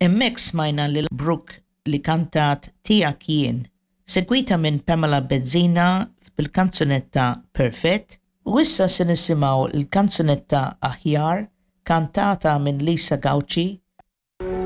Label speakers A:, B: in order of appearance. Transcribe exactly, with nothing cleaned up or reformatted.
A: Emmek smajna lil Brooke li kantat Tijak jien, segwita minn Pamela Bezzina bil-kanzunetta Perfett, u issa se nisimgħu l-kanzunetta Aħjar kantata minn Lisa Gauci